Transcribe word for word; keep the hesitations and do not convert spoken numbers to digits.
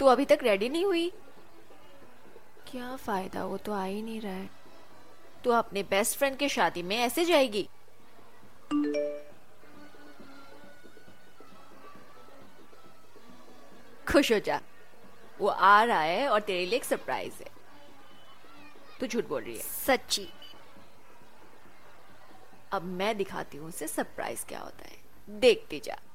तू अभी तक रेडी नहीं हुई? क्या फायदा, वो तो आ ही नहीं रहा है। तू अपने बेस्ट फ्रेंड की शादी में ऐसे जाएगी? खुश हो जा, वो आ रहा है और तेरे लिए एक सरप्राइज है। तू झूठ बोल रही है। सच्ची। अब मैं दिखाती हूँ उसे सरप्राइज क्या होता है, देखती जा।